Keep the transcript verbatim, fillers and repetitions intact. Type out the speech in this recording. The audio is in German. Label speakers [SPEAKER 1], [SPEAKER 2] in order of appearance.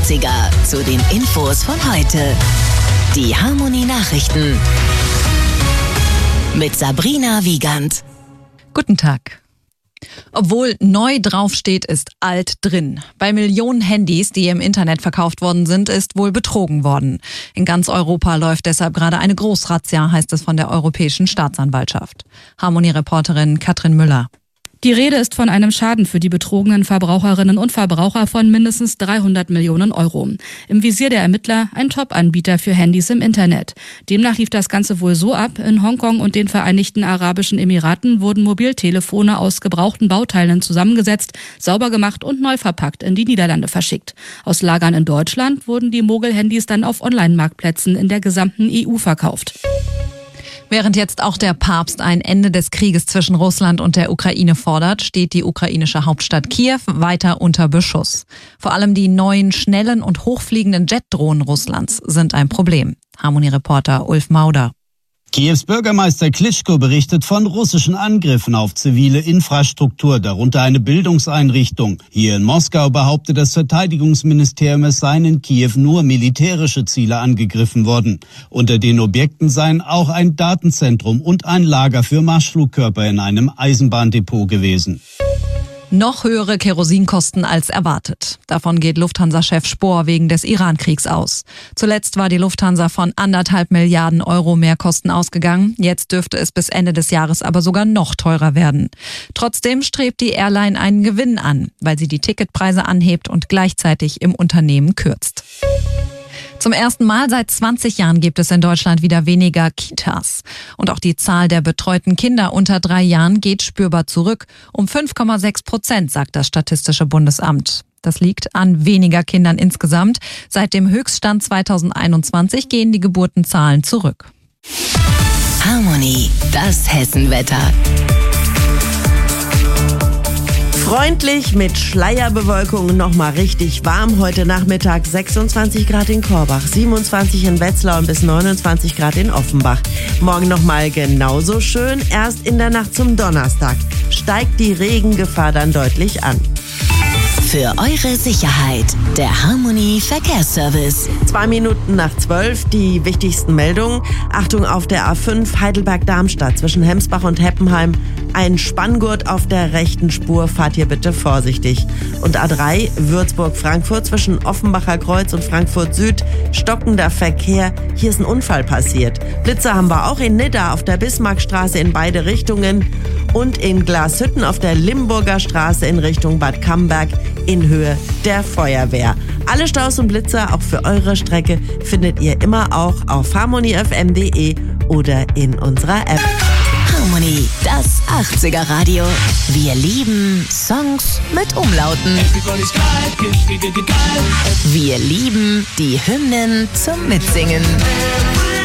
[SPEAKER 1] achtziger zu den Infos von heute. Die Harmony Nachrichten mit Sabrina Wiegand.
[SPEAKER 2] Guten Tag. Obwohl neu draufsteht, ist alt drin. Bei Millionen Handys, die im Internet verkauft worden sind, ist wohl betrogen worden. In ganz Europa läuft deshalb gerade eine Großrazzia, heißt es von der Europäischen Staatsanwaltschaft. Harmony-Reporterin Katrin Müller.
[SPEAKER 3] Die Rede ist von einem Schaden für die betrogenen Verbraucherinnen und Verbraucher von mindestens dreihundert Millionen Euro. Im Visier der Ermittler ein Top-Anbieter für Handys im Internet. Demnach lief das Ganze wohl so ab: In Hongkong und den Vereinigten Arabischen Emiraten wurden Mobiltelefone aus gebrauchten Bauteilen zusammengesetzt, sauber gemacht und neu verpackt in die Niederlande verschickt. Aus Lagern in Deutschland wurden die Mogel-Handys dann auf Online-Marktplätzen in der gesamten E U verkauft.
[SPEAKER 2] Während jetzt auch der Papst ein Ende des Krieges zwischen Russland und der Ukraine fordert, steht die ukrainische Hauptstadt Kiew weiter unter Beschuss. Vor allem die neuen, schnellen und hochfliegenden Jetdrohnen Russlands sind ein Problem. Harmony-Reporter Ulf Mauder.
[SPEAKER 4] Kiews Bürgermeister Klitschko berichtet von russischen Angriffen auf zivile Infrastruktur, darunter eine Bildungseinrichtung. Hier in Moskau behauptet das Verteidigungsministerium, es seien in Kiew nur militärische Ziele angegriffen worden. Unter den Objekten seien auch ein Datenzentrum und ein Lager für Marschflugkörper in einem Eisenbahndepot gewesen.
[SPEAKER 2] Noch höhere Kerosinkosten als erwartet. Davon geht Lufthansa-Chef Spohr wegen des Iran-Kriegs aus. Zuletzt war die Lufthansa von anderthalb Milliarden Euro Mehrkosten ausgegangen. Jetzt dürfte es bis Ende des Jahres aber sogar noch teurer werden. Trotzdem strebt die Airline einen Gewinn an, weil sie die Ticketpreise anhebt und gleichzeitig im Unternehmen kürzt. Zum ersten Mal seit zwanzig Jahren gibt es in Deutschland wieder weniger Kitas. Und auch die Zahl der betreuten Kinder unter drei Jahren geht spürbar zurück. Um fünf Komma sechs Prozent, sagt das Statistische Bundesamt. Das liegt an weniger Kindern insgesamt. Seit dem Höchststand zweitausendeinundzwanzig gehen die Geburtenzahlen zurück.
[SPEAKER 1] Harmony, das Hessenwetter.
[SPEAKER 5] Freundlich mit Schleierbewölkung, nochmal richtig warm. Heute Nachmittag sechsundzwanzig Grad in Korbach, siebenundzwanzig in Wetzlar und bis neunundzwanzig Grad in Offenbach. Morgen nochmal genauso schön. Erst in der Nacht zum Donnerstag steigt die Regengefahr dann deutlich an.
[SPEAKER 1] Für eure Sicherheit, der Harmony Verkehrsservice.
[SPEAKER 5] Zwei Minuten nach zwölf, die wichtigsten Meldungen. Achtung auf der A fünf Heidelberg-Darmstadt zwischen Hemsbach und Heppenheim. Ein Spanngurt auf der rechten Spur, fahrt hier bitte vorsichtig. Und A drei Würzburg-Frankfurt zwischen Offenbacher Kreuz und Frankfurt Süd. Stockender Verkehr, hier ist ein Unfall passiert. Blitze haben wir auch in Nidda auf der Bismarckstraße in beide Richtungen. Und in Glashütten auf der Limburger Straße in Richtung Bad Camberg in Höhe der Feuerwehr. Alle Staus und Blitzer, auch für eure Strecke, findet ihr immer auch auf harmony f m punkt d e oder in unserer App.
[SPEAKER 1] Harmony, das achtziger Radio. Wir lieben Songs mit Umlauten. Wir lieben die Hymnen zum Mitsingen.